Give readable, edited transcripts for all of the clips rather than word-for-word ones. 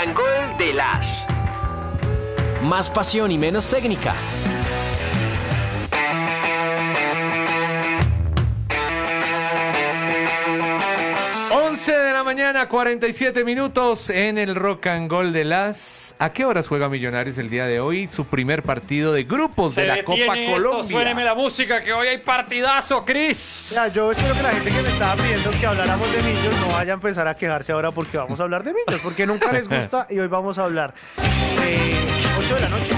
and Gold de las. Más pasión y menos técnica. De la mañana, 47 minutos en el Rock and Gold de las. ¿A qué horas juega Millonarios el día de hoy? Su primer partido de grupos de la Copa Colombia. Suéneme la música, que hoy hay partidazo, Cris. Ya, yo espero que la gente que me estaba pidiendo que habláramos de Millos no vaya a empezar a quejarse ahora porque vamos a hablar de Millos, porque nunca les gusta y hoy vamos a hablar. 8 de la noche.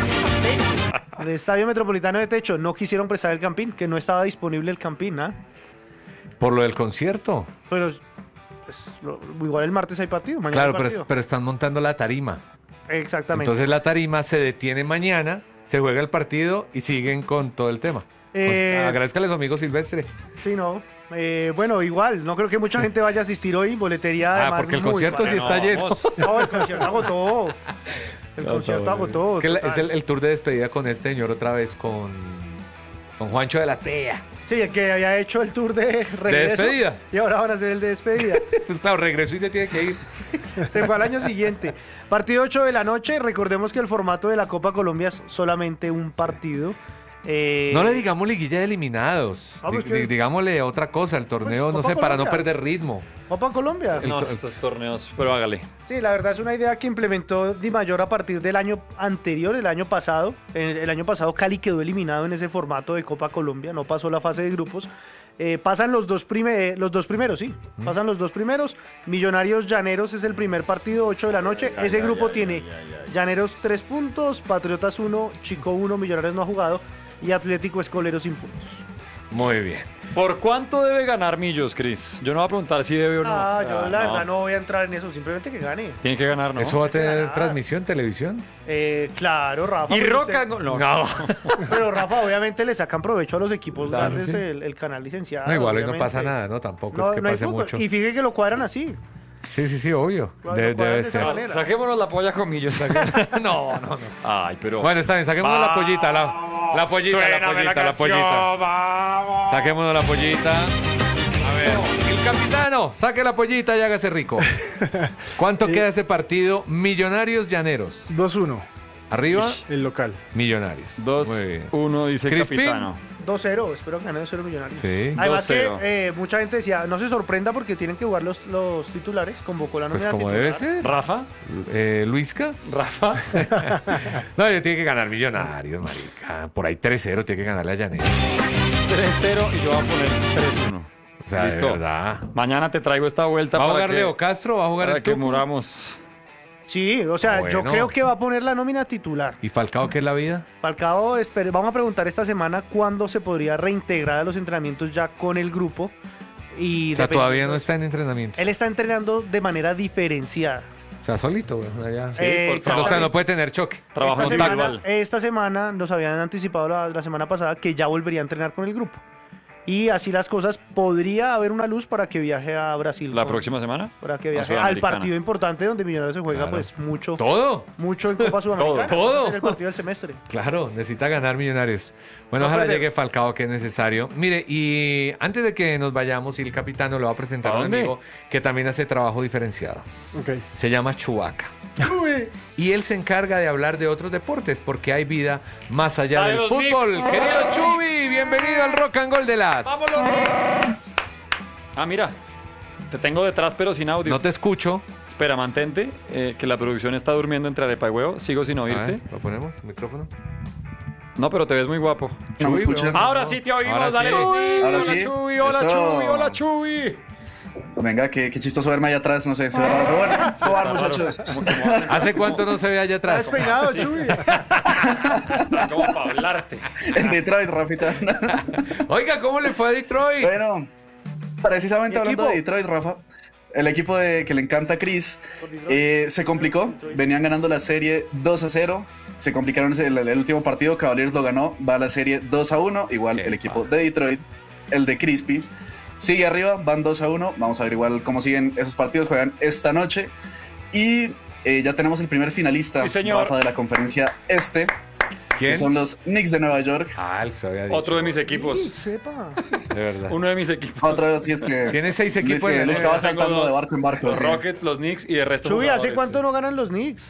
El Estadio Metropolitano de Techo. No quisieron prestar el Campín, que no estaba disponible el Campín, ¿ah? Por lo del concierto. Pero pues, igual el martes hay partido, mañana Claro, hay partido. pero están montando la tarima. Exactamente. Entonces la tarima se detiene mañana, se juega el partido y siguen con todo el tema. Agradezcale a su amigo Silvestre. Sí, no. Bueno, igual, no creo que mucha gente vaya a asistir hoy. Boletería además porque el muy concierto sí está lleno. No, el concierto agotó. El concierto agotó. Es el tour de despedida con este señor otra vez, con Juancho de la Trea. Sí, el que había hecho el tour de regreso. De despedida. Y ahora van a hacer el de despedida. Pues claro, regresó y se tiene que ir. Se fue al año siguiente. Partido 8 de la noche. Recordemos que el formato de la Copa Colombia es solamente un partido. No le digamos liguilla de eliminados. Digámosle otra cosa, el torneo, pues, no sé, Copa para Colombia. no perder ritmo. Copa Colombia. No, estos torneos, pero hágale. Sí, la verdad es una idea que implementó Di Mayor a partir del año anterior, el año pasado. El año pasado Cali quedó eliminado en ese formato de Copa Colombia, no pasó la fase de grupos. Pasan los dos primeros, sí. Pasan los dos primeros. Millonarios Llaneros es el primer partido, 8 de la noche. Ese grupo tiene Llaneros 3 puntos, Patriotas 1, Chico 1, Millonarios no ha jugado y Atlético Escolero sin puntos. Muy bien. ¿Por cuánto debe ganar Millos, Cris? Yo no voy a preguntar si debe o no. Yo la verdad no voy a entrar en eso, simplemente que gane. Tiene que ganar, ¿no? ¿Eso va a tener transmisión, televisión? Claro, Rafa. ¿Y pero Roca? usted- No. Pero Rafa, obviamente le sacan provecho a los equipos Claro, darles sí. el canal licenciado. No, igual hoy no obviamente. pasa nada, ¿no? Tampoco No, es que no hay pase fútbol. mucho. Y fíjate que lo cuadran así. Sí, obvio. Cuando Debe cuadran de esa ser. manera. Saquémonos la polla con Millos. No. Ay, pero... Bueno, está bien, saquémonos la pollita, la pollita. Vamos. Saquémonos la pollita. A ver, el capitano, saque la pollita y hágase rico. ¿Cuánto queda ese partido? Millonarios Llaneros. 2-1, Arriba, el local. Millonarios. Muy bien. 2-1, dice el Crispín. capitano. 2-0, espero que gane 2-0 Millonarios. Sí. Además 2-0. que mucha gente decía, no se sorprenda porque tienen que jugar los titulares, convocó la Pues nómina como titular. debe ser. ¿Rafa? Luisca. ¿Rafa? No, tiene que ganar Millonarios, marica. Por ahí 3-0 tiene que ganarle a Llaneros. 3-0 y yo voy a poner 3-1. O sea, Listo. de verdad. Mañana te traigo esta vuelta ¿Va a para jugar que, Leo Castro? ¿Va a jugar para el que Tucu? muramos. Sí, o sea, Bueno. yo creo que va a poner la nómina titular. ¿Y Falcao qué es la vida? Falcao, vamos a preguntar esta semana cuándo se podría reintegrar a los entrenamientos ya con el grupo. Y O sea, todavía no dependiendo- está en entrenamiento. Él está entrenando de manera diferenciada. O sea, solito, güey. Allá. Sí, por O trabajo. sea, no puede tener choque. Trabajo esta, individual. esta semana nos habían anticipado la semana pasada que ya volvería a entrenar con el grupo. Y así las cosas, podría haber una luz para que viaje a Brasil. ¿La próxima semana? Para que A viaje al Sudamericana. partido importante donde Millonarios se juega Claro. pues mucho ¿Todo? en Copa Sudamericana. todo. Es el partido del semestre. Claro, necesita ganar Millonarios. Bueno, No ojalá perder. llegue Falcao, que es necesario. Mire, y antes de que nos vayamos, y el capitano le va a presentar ¿A a un dónde? amigo que también hace trabajo diferenciado. Ok. Se llama Chubaca. Y él se encarga de hablar de otros deportes, porque hay vida más allá ¡Ay, del los fútbol. Knicks! Querido Chubi, bienvenido al Rock and Gold de las. Ah, mira. Te tengo detrás, pero sin audio. No te escucho. Espera, mantente, que la producción está durmiendo entre arepa y huevo. Sigo sin A oírte. ver, ¿lo ponemos? ¿Micrófono? No, pero te ves muy guapo. ¿No me escuchan? Ahora sí te oímos, Ahora dale. sí. Ahora Hola, sí. Chuy, hola, Eso. Chuy, hola, Chuy. Venga, qué chistoso verme allá atrás, no sé, se ve raro, pero bueno, ¿cómo van, muchachos? ¿Hace cuánto no se ve allá Está atrás? despeinado, Chuy. Como para hablarte. En Detroit, Rafita. Oiga, ¿cómo le fue a Detroit? Bueno, precisamente ¿Y hablando equipo? de Detroit, Rafa, el equipo que le encanta a Chris se complicó, venían ganando la serie 2-0, se complicaron el último partido, Cavaliers lo ganó, va a la serie 2-1, igual el equipo de Detroit, el de Crispy, sigue arriba, van 2-1, vamos a ver igual cómo siguen esos partidos, juegan esta noche y ya tenemos el primer finalista, Sí, señor. Rafa, de la conferencia este. ¿Quién? que son los Knicks de Nueva York. Ah, eso había dicho. Otro de mis equipos. Sepa. De verdad. Uno de mis equipos. Otra vez, sí es que Tiene 6 Luis, equipos que en Luis el que va NBA. Tengo saltando dos. de barco en barco. Los sí. Rockets, los Knicks y el resto. Chuy, ¿hace jugadores. cuánto no ganan los Knicks?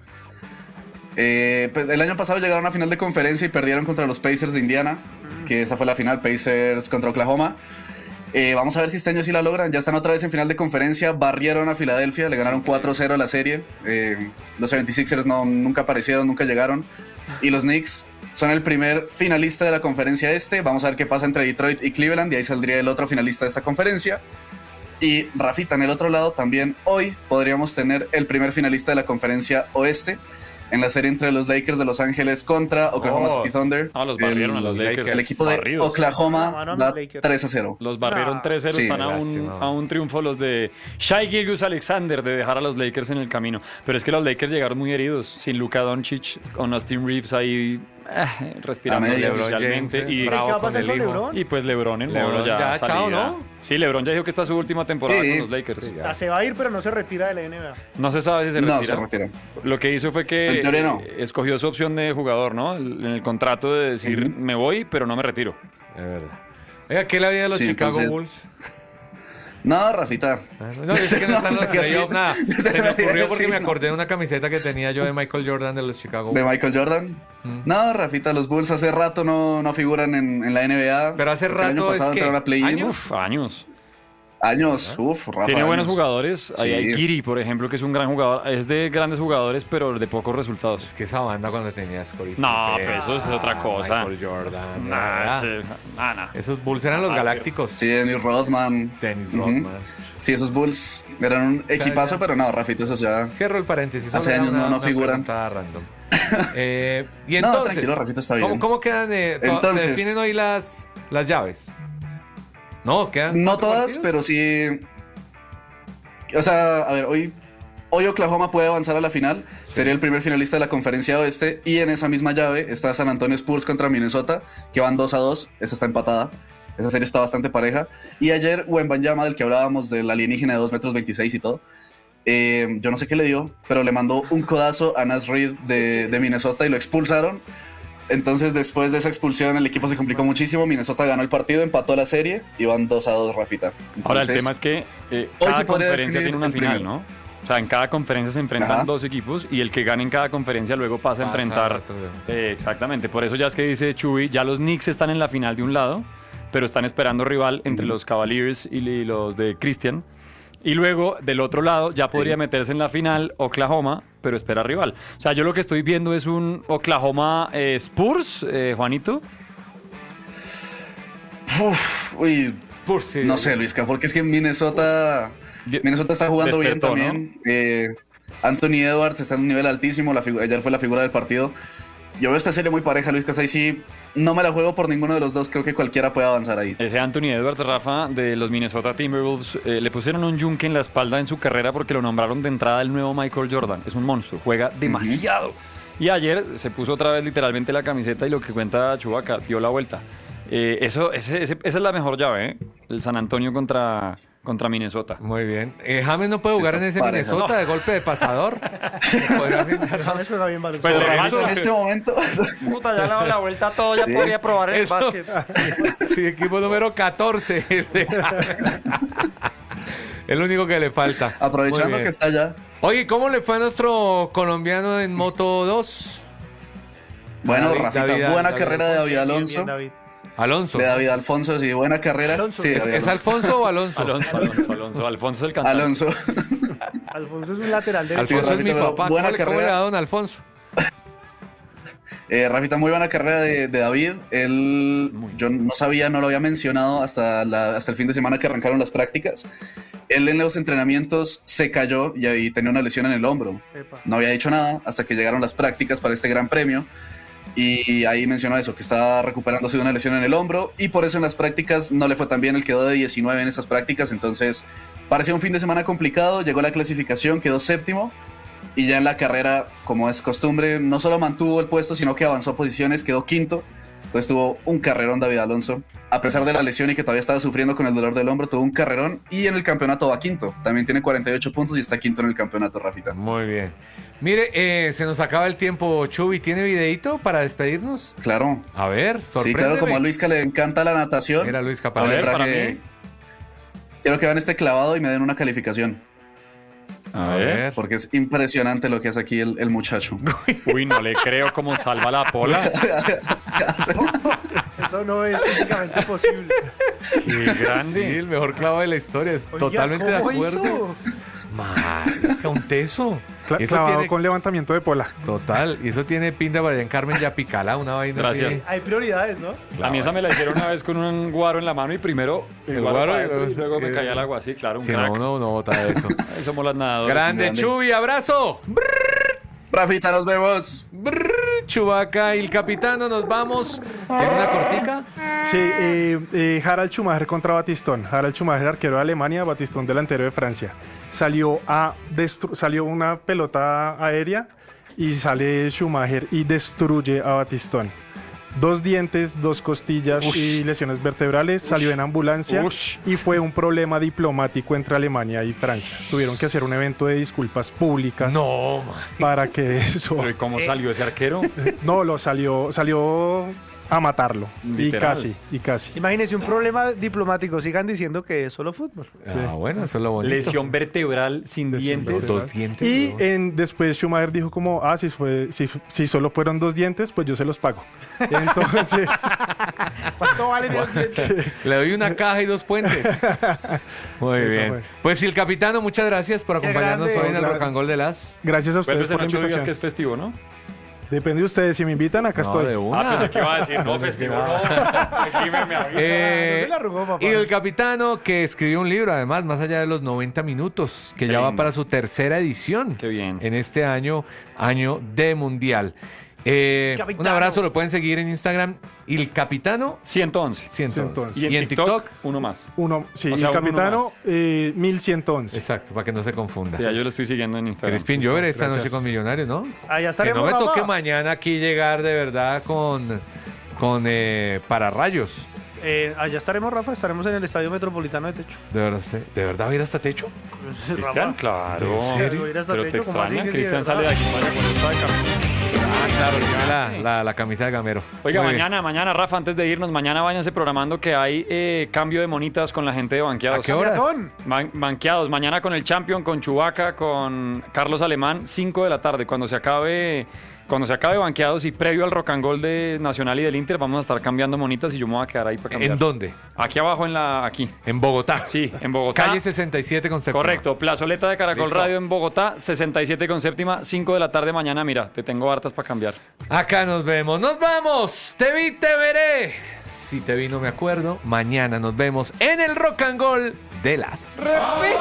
Pues, el año pasado llegaron a final de conferencia y perdieron contra los Pacers de Indiana, que esa fue la final, Pacers contra Oklahoma. Vamos a ver si este año sí la logran. Ya están otra vez en final de conferencia. Barrieron a Filadelfia, le ganaron 4-0 la serie. Los 76ers nunca aparecieron, nunca llegaron. Y los Knicks son el primer finalista de la conferencia este. Vamos a ver qué pasa entre Detroit y Cleveland, y ahí saldría el otro finalista de esta conferencia. Y Rafita, en el otro lado también hoy podríamos tener el primer finalista de la conferencia oeste, en la serie entre los Lakers de Los Ángeles contra Oklahoma City Thunder. Los barrieron a los Lakers. El equipo de Barridos. Oklahoma Ganaron da los Lakers. 3-0. Los barrieron 3-0, Sí, están lástima. a un triunfo los de Shai Gilgeous-Alexander de dejar a los Lakers en el camino. Pero es que los Lakers llegaron muy heridos, sin Luka Doncic, con Austin Reeves ahí respirando A medias. especialmente. LeBron James, Y, ¿Qué bravo va a con pasar el con hijo. LeBron? y pues LeBron en modo LeBron ya, chao, salida. ¿no? Sí, LeBron ya dijo que esta es su última temporada Sí. con los Lakers. Sí, ya. Se va a ir, pero no se retira de la NBA. No se sabe si se No, retira. se retira. Lo que hizo fue que En teoría no. escogió su opción de jugador, ¿no? En el contrato de decir, Ujú. me voy, pero no me retiro. Es verdad. Oiga, ¿qué es la vida de los Sí, Chicago entonces- Bulls? No, Rafita. No, es que no están los No, que sí. playoffs, nada. Se me Debería ocurrió porque decir, me no. acordé de una camiseta que tenía yo de Michael Jordan de los Chicago De Bulls. Michael Jordan. No, Rafita, los Bulls hace rato no figuran en la NBA. Pero hace Porque el año rato es pasado que- entraron a play-in. ¿años? Uf, años. Años, Rafa. Tiene buenos años. jugadores. Ahí Sí. hay Kiri, por ejemplo, que es un gran jugador. Es de grandes jugadores, pero de pocos resultados. Es que esa banda cuando tenía Scottie No, Pippen, pero eso es otra cosa. Michael Jordan. Nah, ¿verdad? nah. Esos Bulls eran los Ah, galácticos. Sí, Dennis Rodman. Dennis Ujú. Rodman. Sí, esos Bulls eran un equipazo, ya. pero no, Rafita, esos ya. Cierro el paréntesis. Hace solo era años no una figuran. pregunta random. Y No, entonces, tranquilo, Rafita, está bien. ¿cómo quedan? Entonces- ¿Se definen hoy las llaves? No, quedan. No 4 todas, partidos. pero sí. O sea, a ver, hoy Oklahoma puede avanzar a la final. Sería el primer finalista de la conferencia oeste. Y en esa misma llave está San Antonio Spurs contra Minnesota, que van 2-2. Esa está empatada. Esa serie está bastante pareja. Y ayer, Wembanyama, del que hablábamos, del alienígena de 2,26 metros y todo. Yo no sé qué le dio, pero le mandó un codazo a Nas Reed de Minnesota y lo expulsaron. Entonces, después de esa expulsión, el equipo se complicó muchísimo. Minnesota ganó el partido, empató la serie y van 2-2, Rafita. Ahora, el Entonces, tema es que hoy cada se podría conferencia definir tiene una el final, primero. ¿no? O sea, en cada conferencia se enfrentan Ajá. dos equipos y el que gane en cada conferencia luego pasa a Pasa enfrentar. a otro. Exactamente, por eso ya es que dice Chuy, ya los Knicks están en la final de un lado, pero están esperando rival entre los Cavaliers y los de Christian. Y luego, del otro lado, ya podría meterse en la final Oklahoma, pero espera rival. O sea, yo lo que estoy viendo es un Oklahoma Spurs, Juanito. Uy, Spurs, sí. no sé, Luisca, porque es que Minnesota está jugando Despertó, bien también. Anthony Edwards está en un nivel altísimo. Ayer fue la figura del partido. Yo veo esta serie muy pareja, Luisca. Ahí sí no me la juego por ninguno de los dos. Creo que cualquiera puede avanzar ahí. Ese Anthony Edwards, Rafa, de los Minnesota Timberwolves, le pusieron un yunque en la espalda en su carrera porque lo nombraron de entrada el nuevo Michael Jordan. Es un monstruo, juega demasiado. Y ayer se puso otra vez literalmente la camiseta y lo que cuenta Chubaca, dio la vuelta. Esa es la mejor llave, ¿eh? El San Antonio contra Minnesota. Muy bien. James no puede Sí, jugar está en ese pareja. Minnesota de golpe de pasador. Podría brindar- James juega bien baloncesto. Pues, Rafita, eso- en este momento. Puta, ya le dado la vuelta a todo, ya Sí. podría probar el Eso. básquet. Sí, equipo número 14. El único que le falta. Muy Aprovechando bien. que está allá. Oye, ¿cómo le fue a nuestro colombiano en Moto 2? Bueno, David- Rafita, David- buena David carrera de David Bien, Alonso. bien, David. Alonso. De David Alfonso, sí, buena carrera. Alonso. Sí, ¿Es, David es Alonso. Alfonso o Alonso? Alfonso el cantante. Alonso. Alfonso es un lateral derecho. Alfonso es mi Rafita, pero papá. buena ¿Cómo le carrera. da don Alfonso? Rafita, muy buena carrera de David. Yo no sabía, no lo había mencionado hasta el fin de semana que arrancaron las prácticas. Él en los entrenamientos se cayó y ahí tenía una lesión en el hombro. Epa. No había dicho nada hasta que llegaron las prácticas para este gran premio. Y ahí mencionó eso, que estaba recuperándose de una lesión en el hombro. Y por eso en las prácticas no le fue tan bien. Él quedó de 19 en esas prácticas. Entonces parecía un fin de semana complicado. Llegó la clasificación, quedó séptimo. Y ya en la carrera, como es costumbre, no solo mantuvo el puesto, sino que avanzó posiciones, quedó quinto. Entonces tuvo un carrerón David Alonso. A pesar de la lesión y que todavía estaba sufriendo con el dolor del hombro, tuvo un carrerón. Y en el campeonato va quinto. También tiene 48 puntos y está quinto en el campeonato, Rafita. Muy bien. Mire, se nos acaba el tiempo, Chubi. ¿Tiene videito para despedirnos? Claro. A ver, Sí, sorpréndeme. claro, como a Luisca le encanta la natación. Mira, Luisca, ahora le para ver, traje- para mí. Quiero que vean este clavado y me den una calificación. A ver. Porque es impresionante lo que hace aquí el muchacho. Uy, no le creo cómo salva la pola. Eso no es físicamente posible. Qué Sí, grande. el mejor clavo de la historia. Es Oiga, totalmente de ¿cómo acuerdo. hizo? Marica, un teso. Eso Clavado tiene... con levantamiento de pola. Total. Y eso tiene pinta para allá en Carmen Yapicala, una vaina Gracias. así. Hay prioridades, ¿no? A mí esa me la hicieron una vez con un guaro en la mano y primero El guaro para y adentro y luego me luego- caía al agua. Sí, claro, un Si crack. no, no bota eso. Ahí somos las nadadoras. Grande, Grande. Chubi, abrazo. Rafita, nos vemos. Chubaca y el capitano, nos vamos. ¿Tiene una cortica? Sí, Harald Schumacher contra Batistón. Harald Schumacher, arquero de Alemania, Batistón, delantero de Francia. Salió una pelota aérea y sale Schumacher y destruye a Batistón. 2 dientes, 2 costillas y lesiones vertebrales. Salió en ambulancia y fue un problema diplomático entre Alemania y Francia. Tuvieron que hacer un evento de disculpas públicas No, man. para que eso... Pero ¿y cómo salió ese arquero? No, salió a matarlo. Literal. Y casi. Imagínense un problema diplomático. Sigan diciendo que es solo fútbol. Ah, bueno, eso es lo bonito. Lesión vertebral sin Lesión dientes. Dos dientes. Y ¿no? después Schumacher dijo como, si solo fueron 2 dientes, pues yo se los pago. Entonces, ¿Cuánto valen los dientes? Le doy una caja y 2 puentes. Muy Eso bien. fue. Pues el capitano, muchas gracias por Qué acompañarnos grande. hoy en el Claro. Rock and Roll de las. gracias a ustedes Pues por la no digas invitación. que es festivo, ¿no? Depende de ustedes, si me invitan, acá No, estoy. de Ah, una. pensé que iba a decir, no, festivo, no. Aquí me avisa. No se la arrugó, papá. Y el capitano que escribió un libro, además, más allá de los 90 minutos, que Qué ya va lindo. para su tercera edición. Qué bien. En este año de Mundial. Un Capitano. abrazo, lo pueden seguir en Instagram. Y el capitano, 111. 111. Y en TikTok, uno más. Sí, O sea, el uno capitano, 1111. Exacto, para que no se confunda. Sí, ya yo lo estoy siguiendo en Instagram. Crispin Jover esta gracias. noche con Millonarios, ¿no? Allá Que estaremos, no me Rafa. toque mañana aquí llegar de verdad con pararrayos. Allá estaremos, Rafa. Estaremos en el Estadio Metropolitano de Techo. ¿De verdad va a ir hasta techo? Cristian, claro. ¿En serio? Voy a ir hasta Pero te Techo, ¿cómo así extraña. que sí, Cristian de sale de verdad? aquí para poner esta de camino. Ah, claro, tiene la camisa de gamero. Oiga, Muy bien. mañana, Rafa, antes de irnos, mañana váyanse programando que hay cambio de monitas con la gente de Banqueados. ¿A qué horas? Maratón. Banqueados, mañana con el Champion, con Chubaca, con Carlos Alemán, 5 de la tarde. Cuando se acabe Banqueados y previo al Rock and Roll de Nacional y del Inter, vamos a estar cambiando monitas y yo me voy a quedar ahí para cambiar. ¿En dónde? Aquí abajo aquí. En Bogotá. Sí, en Bogotá. Calle 67 con séptima. Correcto, plazoleta de Caracol Listo. Radio en Bogotá, 67 con séptima, 5 de la tarde mañana. Mira, te tengo hartas para cambiar. Acá nos vemos. ¡Nos vamos! Te vi, te veré. Si te vi, no me acuerdo. Mañana nos vemos en el Rock and Roll de las.